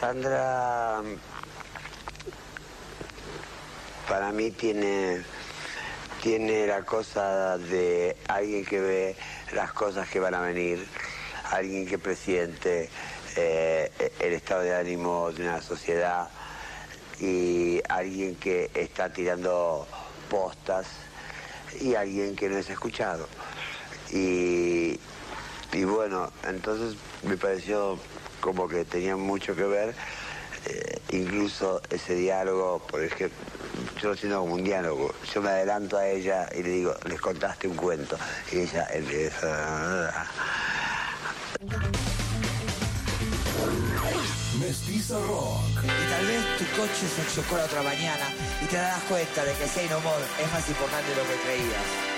Sandra para mí tiene la cosa de alguien que ve las cosas que van a venir, alguien que presiente el estado de ánimo de una sociedad y alguien que está tirando postas y alguien que no es escuchado. Y bueno, entonces me pareció como que tenía mucho que ver, incluso ese diálogo, porque yo lo siento como un diálogo. Yo me adelanto a ella y le digo, les contaste un cuento. Y ella empieza... Mestiza Rock. Y tal vez tu coche se chocó la otra mañana y te das cuenta de que Say No More es más importante de lo que creías.